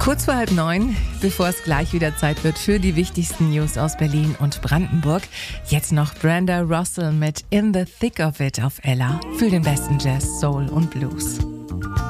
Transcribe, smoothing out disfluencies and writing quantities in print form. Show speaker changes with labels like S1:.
S1: Kurz vor 8:30, bevor es gleich wieder Zeit wird für die wichtigsten News aus Berlin und Brandenburg. Jetzt noch Brenda Russell mit In the Thick of It auf Ella für den besten Jazz, Soul und Blues.